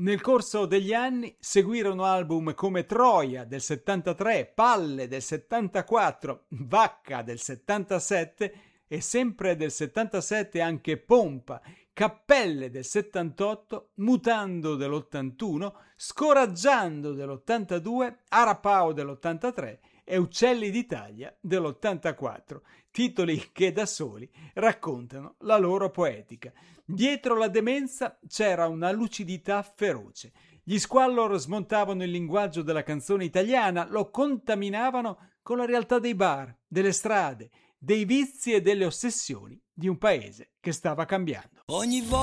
Nel corso degli anni seguirono album come Troia del 73, Palle del 74, Vacca del 77 e sempre del 77 anche Pompa, Cappelle del 78, Mutando dell'81, Scoraggiando dell'82, Arapao dell'83 e Uccelli d'Italia dell'84, titoli che da soli raccontano la loro poetica. Dietro la demenza c'era una lucidità feroce. Gli Squallor smontavano il linguaggio della canzone italiana, lo contaminavano con la realtà dei bar, delle strade, dei vizi e delle ossessioni di un paese che stava cambiando. Ogni volta